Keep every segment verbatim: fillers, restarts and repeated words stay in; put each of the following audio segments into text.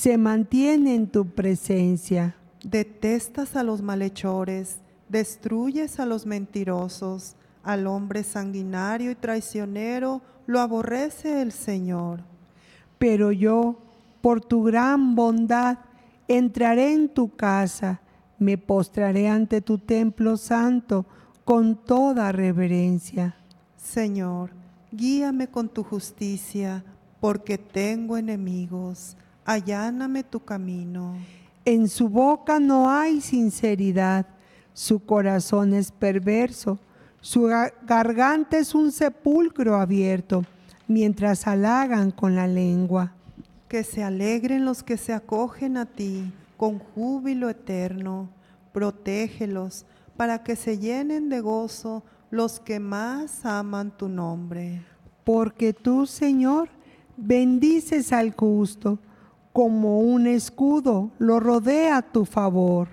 se mantiene en tu presencia. Detestas a los malhechores, destruyes a los mentirosos, al hombre sanguinario y traicionero lo aborrece el Señor. Pero yo, por tu gran bondad, entraré en tu casa, me postraré ante tu templo santo con toda reverencia. Señor, guíame con tu justicia, porque tengo enemigos. Alláname tu camino. En su boca no hay sinceridad, su corazón es perverso, su ga- garganta es un sepulcro abierto, mientras halagan con la lengua. Que se alegren los que se acogen a ti con júbilo eterno. Protégelos para que se llenen de gozo los que más aman tu nombre. Porque tú, Señor, bendices al justo, como un escudo lo rodea a tu favor.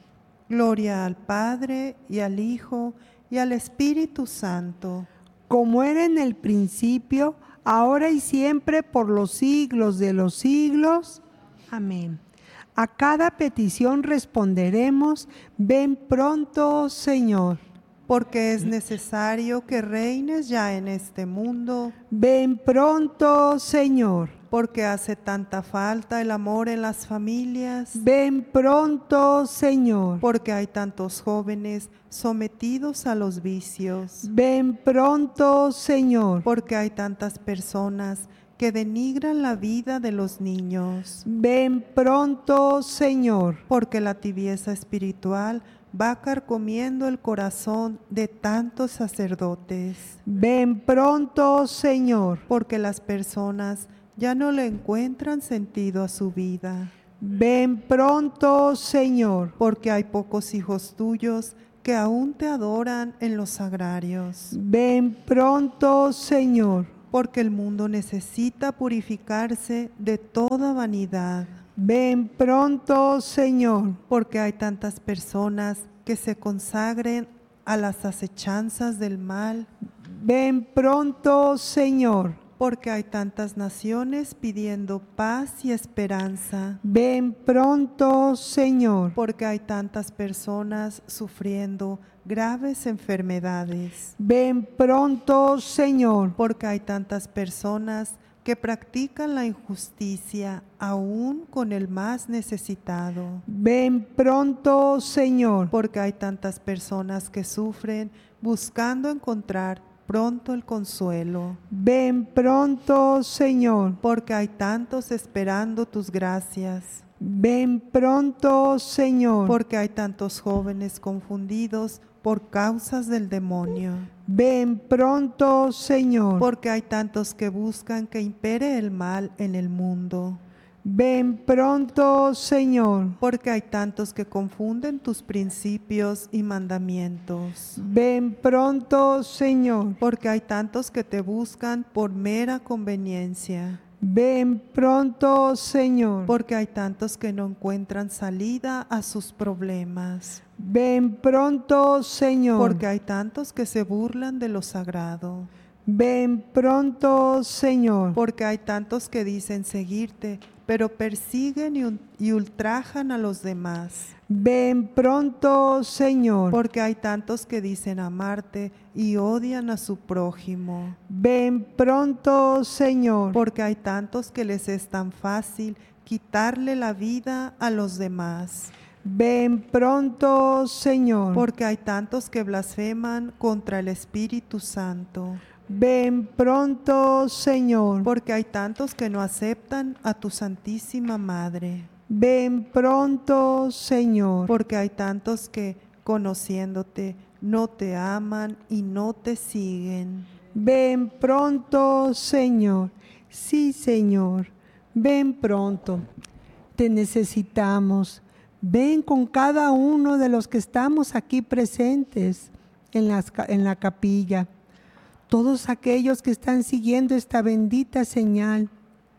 Gloria al Padre y al Hijo y al Espíritu Santo. Como era en el principio, ahora y siempre, por los siglos de los siglos. Amén. A cada petición responderemos, ven pronto, Señor. Porque es necesario que reines ya en este mundo, Ven pronto, Señor. porque hace tanta falta el amor en las familias, Ven pronto, Señor. porque hay tantos jóvenes sometidos a los vicios, Ven pronto, Señor. porque hay tantas personas que denigran la vida de los niños, Ven pronto, Señor. porque la tibieza espiritual va carcomiendo el corazón de tantos sacerdotes, Ven pronto, Señor. porque las personas ya no le encuentran sentido a su vida, Ven pronto, Señor. porque hay pocos hijos tuyos que aún te adoran en los sagrarios, Ven pronto, Señor. porque el mundo necesita purificarse de toda vanidad, Ven pronto, Señor. porque hay tantas personas que se consagren a las acechanzas del mal, Ven pronto, Señor. porque hay tantas naciones pidiendo paz y esperanza, Ven pronto, Señor. porque hay tantas personas sufriendo graves enfermedades, Ven pronto, Señor. porque hay tantas personas que practican la injusticia aún con el más necesitado, Ven pronto, Señor. porque hay tantas personas que sufren buscando encontrar pronto el consuelo, Ven pronto, Señor. porque hay tantos esperando tus gracias, Ven pronto, Señor. porque hay tantos jóvenes confundidos por causas del demonio, Ven pronto, Señor. porque hay tantos que buscan que impere el mal en el mundo, Ven pronto, Señor. porque hay tantos que confunden tus principios y mandamientos, Ven pronto, Señor. porque hay tantos que te buscan por mera conveniencia, Ven pronto, Señor. porque hay tantos que no encuentran salida a sus problemas, Ven pronto, Señor. porque hay tantos que se burlan de lo sagrado, Ven pronto, Señor. porque hay tantos que dicen seguirte, pero persiguen y, un- y ultrajan a los demás, Ven pronto, Señor. porque hay tantos que dicen amarte y odian a su prójimo, Ven pronto, Señor. porque hay tantos que les es tan fácil quitarle la vida a los demás, Ven pronto, Señor. porque hay tantos que blasfeman contra el Espíritu Santo, Ven pronto, Señor. porque hay tantos que no aceptan a tu Santísima Madre, Ven pronto, Señor. porque hay tantos que, conociéndote, no te aman y no te siguen, Ven pronto, Señor. Sí, Señor. Ven pronto. Te necesitamos. Ven con cada uno de los que estamos aquí presentes en, las ca- en la capilla. Todos aquellos que están siguiendo esta bendita señal.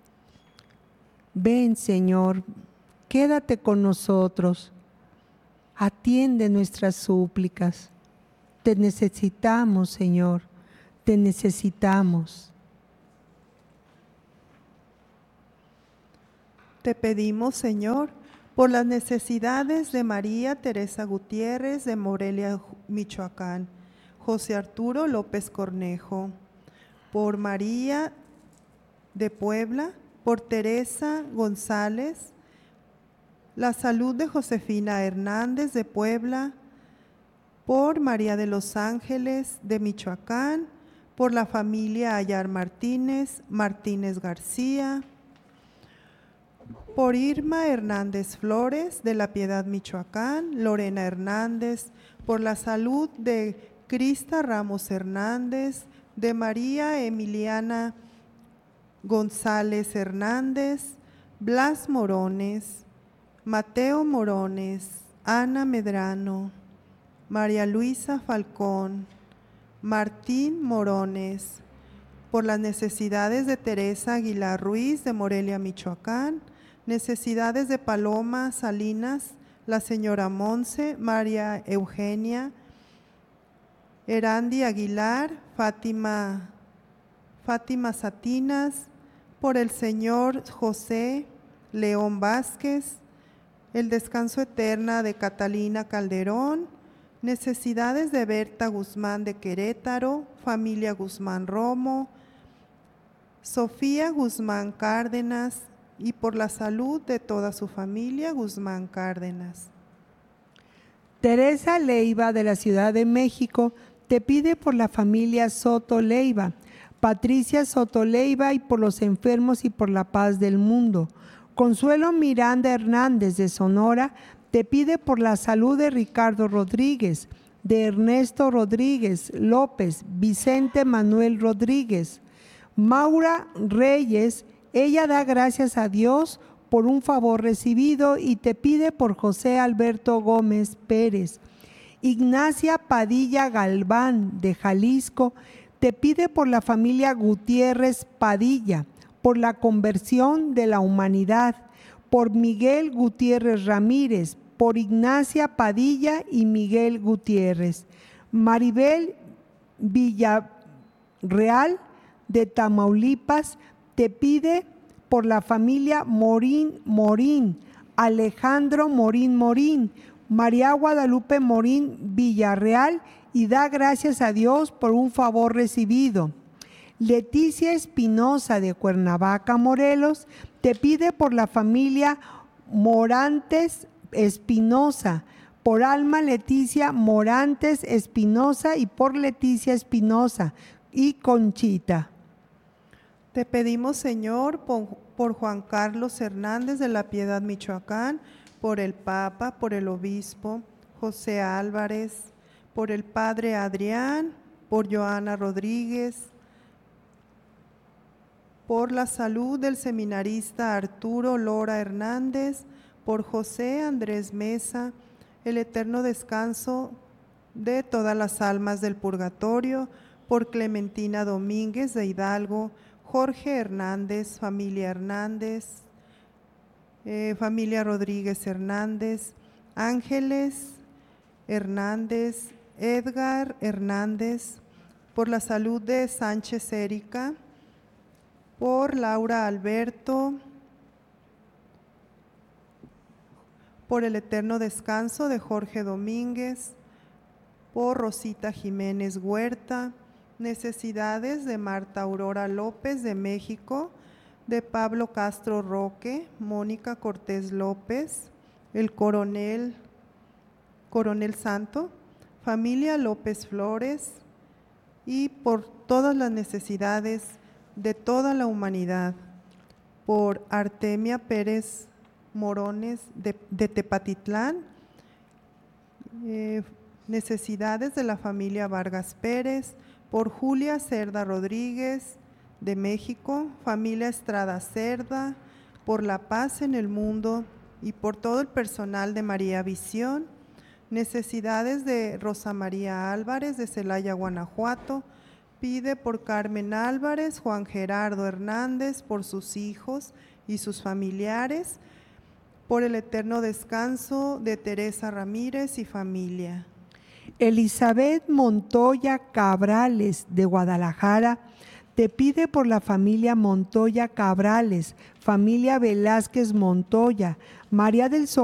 Ven, Señor. Quédate con nosotros. Atiende nuestras súplicas. Te necesitamos, Señor. Te necesitamos. Te pedimos, Señor, por las necesidades de María Teresa Gutiérrez de Morelia, Michoacán, José Arturo López Cornejo, por María de Puebla, por Teresa González, la salud de Josefina Hernández de Puebla, por María de los Ángeles de Michoacán, por la familia Ayar Martínez, Martínez García, por Irma Hernández Flores de La Piedad, Michoacán, Lorena Hernández, por la salud de Crista Ramos Hernández, de María Emiliana González Hernández, Blas Morones, Mateo Morones, Ana Medrano, María Luisa Falcón, Martín Morones, por las necesidades de Teresa Aguilar Ruiz de Morelia, Michoacán, necesidades de Paloma Salinas, la señora Monse, María Eugenia, Erandi Aguilar, Fátima, Fátima Satinas, por el señor José León Vázquez, el descanso eterna de Catalina Calderón, necesidades de Berta Guzmán de Querétaro, familia Guzmán Romo, Sofía Guzmán Cárdenas, y por la salud de toda su familia Guzmán Cárdenas. Teresa Leiva de la Ciudad de México te pide por la familia Soto Leiva, Patricia Soto Leiva y por los enfermos y por la paz del mundo. Consuelo Miranda Hernández de Sonora te pide por la salud de Ricardo Rodríguez, de Ernesto Rodríguez López, Vicente Manuel Rodríguez. Maura Reyes, ella da gracias a Dios por un favor recibido y te pide por José Alberto Gómez Pérez. Ignacia Padilla Galván de Jalisco te pide por la familia Gutiérrez Padilla, por la conversión de la humanidad, por Miguel Gutiérrez Ramírez, por Ignacia Padilla y Miguel Gutiérrez. Maribel Villarreal de Tamaulipas te pide por la familia Morín Morín, Alejandro Morín Morín, María Guadalupe Morín Villarreal y da gracias a Dios por un favor recibido. Leticia Espinosa de Cuernavaca, Morelos, te pide por la familia Morantes Espinosa, por Alma Leticia Morantes Espinosa y por Leticia Espinosa y Conchita. Te pedimos, Señor, por, por Juan Carlos Hernández de La Piedad, Michoacán, por el Papa, por el Obispo José Álvarez, por el Padre Adrián, por Joana Rodríguez, por la salud del seminarista Arturo Lora Hernández, por José Andrés Mesa, el eterno descanso de todas las almas del purgatorio, por Clementina Domínguez de Hidalgo, Jorge Hernández, familia Hernández, eh, familia Rodríguez Hernández, Ángeles Hernández, Edgar Hernández, por la salud de Sánchez Erika, por Laura Alberto, por el eterno descanso de Jorge Domínguez, por Rosita Jiménez Huerta, necesidades de Marta Aurora López de México, de Pablo Castro Roque, Mónica Cortés López, el coronel, coronel Santo, familia López Flores y por todas las necesidades de toda la humanidad, por Artemia Pérez Morones de, de Tepatitlán, eh, necesidades de la familia Vargas Pérez, por Julia Cerda Rodríguez de México, familia Estrada Cerda, por la paz en el mundo y por todo el personal de María Visión, necesidades de Rosa María Álvarez de Celaya, Guanajuato, pide por Carmen Álvarez, Juan Gerardo Hernández, por sus hijos y sus familiares, por el eterno descanso de Teresa Ramírez y familia. Elizabeth Montoya Cabrales de Guadalajara te pide por la familia Montoya Cabrales, familia Velázquez Montoya, María del Sol.